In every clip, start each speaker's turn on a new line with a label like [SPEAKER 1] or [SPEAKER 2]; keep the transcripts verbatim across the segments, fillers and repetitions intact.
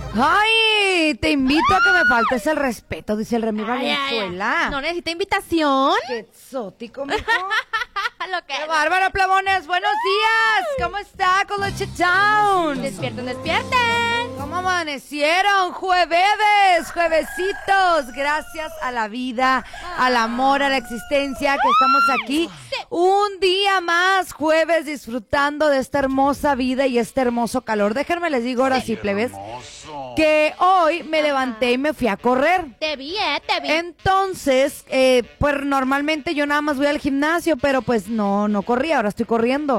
[SPEAKER 1] Ay, te invito a que me faltes el respeto, dice el Remy Valenzuela.
[SPEAKER 2] No necesita invitación.
[SPEAKER 1] Qué exótico, mijo.
[SPEAKER 2] Lo que
[SPEAKER 1] ¡Qué bárbaro, plebones! ¡Buenos días! ¿Cómo está, Coloche Town?
[SPEAKER 2] Despierten, despierten.
[SPEAKER 1] ¿Cómo amanecieron? Jueves, juevesitos. Gracias a la vida, al amor, a la existencia que estamos aquí. Un día más, jueves, disfrutando de esta hermosa vida y este hermoso calor. Déjenme les digo ahora sí, plebes, que hoy me levanté y me fui a correr.
[SPEAKER 2] Te vi, eh, te vi.
[SPEAKER 1] Entonces, eh, pues normalmente yo nada más voy al gimnasio, pero pues no, no corría, ahora estoy corriendo.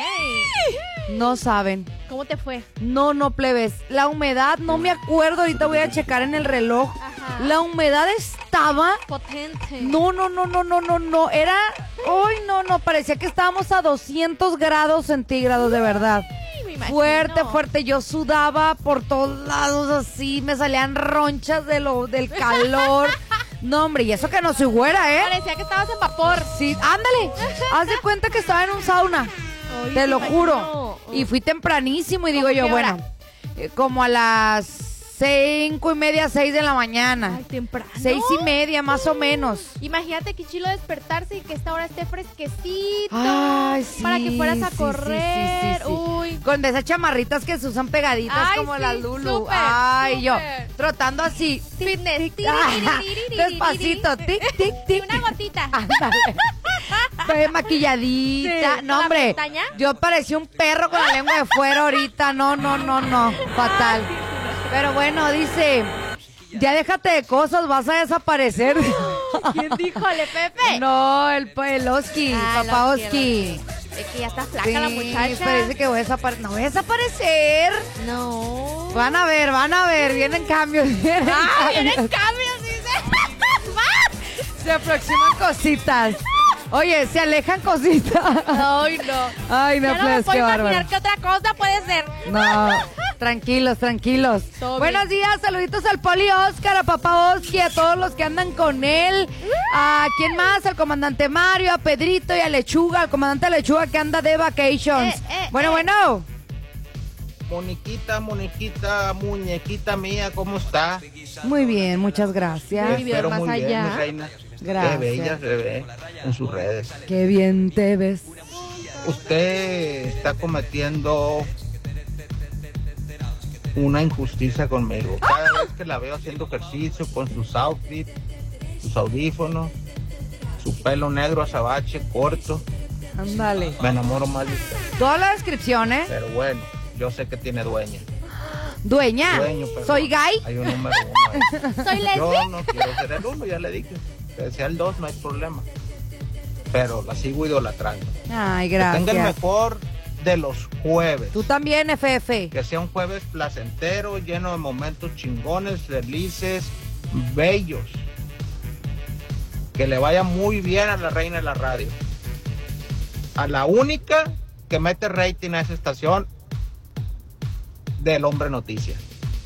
[SPEAKER 2] Ok.
[SPEAKER 1] No saben.
[SPEAKER 2] ¿Cómo te fue?
[SPEAKER 1] No, no, plebes. La humedad, no me acuerdo, ahorita voy a checar en el reloj.
[SPEAKER 2] Ajá.
[SPEAKER 1] La humedad estaba...
[SPEAKER 2] Potente.
[SPEAKER 1] No, no, no, no, no, no, no. Era... Uy, no, no, parecía que estábamos a doscientos grados centígrados, de verdad.
[SPEAKER 2] Me imagino.
[SPEAKER 1] Fuerte, fuerte. Yo sudaba por todos lados así, me salían ronchas de lo, del calor. No, hombre, y eso que no soy güera, ¿eh?
[SPEAKER 2] Parecía que estabas en vapor.
[SPEAKER 1] Sí, ándale. Haz de cuenta que estaba en un sauna.
[SPEAKER 2] Ay,
[SPEAKER 1] Te
[SPEAKER 2] me
[SPEAKER 1] lo
[SPEAKER 2] imagino.
[SPEAKER 1] juro. Y fui tempranísimo y digo
[SPEAKER 2] ¿Cómo
[SPEAKER 1] yo,
[SPEAKER 2] qué hora?
[SPEAKER 1] bueno, eh, como a las cinco y media, seis de la mañana.
[SPEAKER 2] Ay, temprano.
[SPEAKER 1] Seis y media, más o menos.
[SPEAKER 2] Imagínate qué chilo despertarse y que esta hora esté fresquecito.
[SPEAKER 1] Ay, sí.
[SPEAKER 2] Para que fueras a
[SPEAKER 1] sí, sí,
[SPEAKER 2] correr.
[SPEAKER 1] sí, sí, sí.
[SPEAKER 2] Uy.
[SPEAKER 1] Con de esas chamarritas que se usan pegaditas
[SPEAKER 2] Ay,
[SPEAKER 1] como
[SPEAKER 2] sí,
[SPEAKER 1] la Lulu.
[SPEAKER 2] súper,
[SPEAKER 1] Ay, yo
[SPEAKER 2] súper.
[SPEAKER 1] trotando así.
[SPEAKER 2] Fitness.
[SPEAKER 1] Ah, despacito, tic, tic,
[SPEAKER 2] Y
[SPEAKER 1] tic.
[SPEAKER 2] una gotita.
[SPEAKER 1] Ándale. Fue maquilladita.
[SPEAKER 2] Sí,
[SPEAKER 1] No,
[SPEAKER 2] ¿con la
[SPEAKER 1] hombre.
[SPEAKER 2] pestaña?
[SPEAKER 1] Yo parecía un perro con la lengua de fuera ahorita. No, no, no, no. Fatal. Pero bueno, dice, ya déjate de cosas, vas a desaparecer.
[SPEAKER 2] ¿Quién díjole, Pepe?
[SPEAKER 1] No, el, el Oski,
[SPEAKER 2] Ah, el
[SPEAKER 1] papá
[SPEAKER 2] Oski, el
[SPEAKER 1] Oski.
[SPEAKER 2] Es que ya está flaca
[SPEAKER 1] Sí,
[SPEAKER 2] la muchacha.
[SPEAKER 1] parece que voy a desaparecer. No voy a desaparecer.
[SPEAKER 2] No.
[SPEAKER 1] Van a ver, van a ver, vienen cambios. Vienen
[SPEAKER 2] Ah,
[SPEAKER 1] cambios.
[SPEAKER 2] vienen cambios, dice. ¡Más!
[SPEAKER 1] Se aproximan cositas. Oye, se alejan cositas.
[SPEAKER 2] Ay, no.
[SPEAKER 1] Ay, no,
[SPEAKER 2] Ya no me
[SPEAKER 1] pues,
[SPEAKER 2] puedo
[SPEAKER 1] qué
[SPEAKER 2] imaginar
[SPEAKER 1] bárbaro.
[SPEAKER 2] qué otra cosa puede ser.
[SPEAKER 1] No, tranquilos, tranquilos.
[SPEAKER 2] Todo
[SPEAKER 1] Buenos días, saluditos al Poli Oscar, a papá Oski, a todos los que andan con él. ¿A quién más? Al comandante Mario, a Pedrito y a Lechuga, al comandante Lechuga que anda de vacations.
[SPEAKER 2] Eh, eh,
[SPEAKER 1] bueno,
[SPEAKER 2] eh.
[SPEAKER 1] bueno.
[SPEAKER 3] Moniquita, Moniquita, muñequita mía, ¿cómo está?
[SPEAKER 1] Muy bien, muchas gracias.
[SPEAKER 2] Muy bien,
[SPEAKER 3] Espero
[SPEAKER 2] más
[SPEAKER 3] muy bien,
[SPEAKER 2] allá.
[SPEAKER 3] mi reina.
[SPEAKER 1] Gracias.
[SPEAKER 3] Qué bella se ve en sus redes.
[SPEAKER 1] Qué bien te ves.
[SPEAKER 3] Usted está cometiendo una injusticia conmigo. Cada vez que la veo haciendo ejercicio con sus outfits, sus audífonos, su pelo negro azabache corto,
[SPEAKER 1] Ándale.
[SPEAKER 3] me enamoro más de usted.
[SPEAKER 1] Toda la descripción, ¿eh?
[SPEAKER 3] Pero bueno, yo sé que tiene dueña.
[SPEAKER 1] Dueña.
[SPEAKER 3] Dueño, perdón.
[SPEAKER 1] ¿Soy gay?
[SPEAKER 3] Hay un número uno ahí.
[SPEAKER 2] ¿Soy lesbi?
[SPEAKER 3] Yo no quiero ser el uno, ya le dije. Que sea el dos, no hay problema. Pero la sigo idolatrando.
[SPEAKER 1] Ay,
[SPEAKER 3] Que tenga el
[SPEAKER 1] gracias.
[SPEAKER 3] mejor de los jueves.
[SPEAKER 1] Tú también, F F.
[SPEAKER 3] Que sea un jueves placentero, lleno de momentos chingones, felices, bellos. Que le vaya muy bien a la reina de la radio. A la única que mete rating a esa estación del Hombre Noticias.